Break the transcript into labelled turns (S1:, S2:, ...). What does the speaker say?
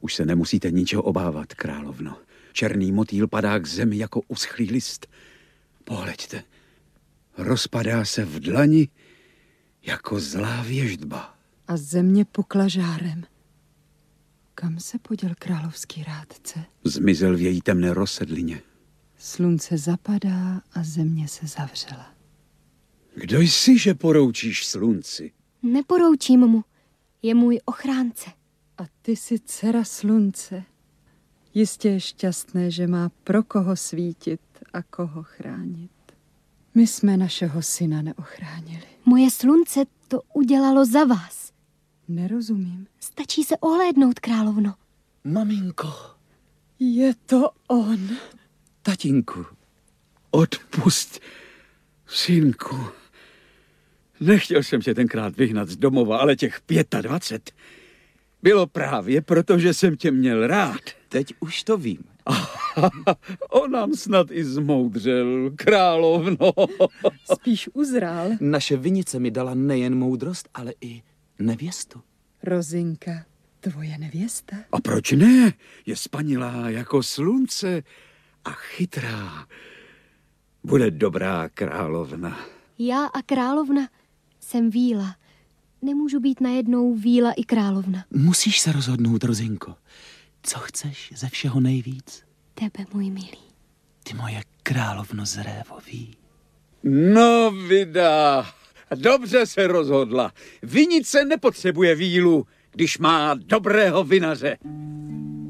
S1: Už se nemusíte ničeho obávat, královno. Černý motýl padá k zemi jako uschlý list. Pohleďte, rozpadá se v dlani jako zlá věždba.
S2: A země pukla žárem. Kam se poděl královský rádce?
S1: Zmizel v její temné rozsedlině.
S2: Slunce zapadá a země se zavřela.
S1: Kdo jsi, že poroučíš slunci?
S3: Neporoučím mu. Je můj ochránce.
S2: A ty jsi dcera slunce. Jistě je šťastné, že má pro koho svítit a koho chránit. My jsme našeho syna neochránili.
S3: Moje slunce to udělalo za vás.
S2: Nerozumím.
S3: Stačí se ohlédnout, královno.
S4: Maminko.
S2: Je to on.
S4: Tatínku.
S1: Odpust, synku. Nechtěl jsem tě tenkrát vyhnat z domova, ale těch 25 bylo právě proto, že jsem tě měl rád.
S4: Teď už to vím.
S1: On nám snad i zmoudřel, královno.
S2: Spíš uzrál.
S4: Naše vinice mi dala nejen moudrost, ale i nevěstu.
S2: Rozinka, tvoje nevěsta?
S1: A proč ne? Je spanilá jako slunce a chytrá. Bude dobrá královna.
S3: Já a královna jsem víla. Nemůžu být najednou víla i královna.
S4: Musíš se rozhodnout, Rozinko. Co chceš ze všeho nejvíc?
S3: Tebe, můj milý.
S4: Ty moje královno z révový.
S1: No, vydá. Dobře se rozhodla. Vinice nepotřebuje vílu, když má dobrého vinaře.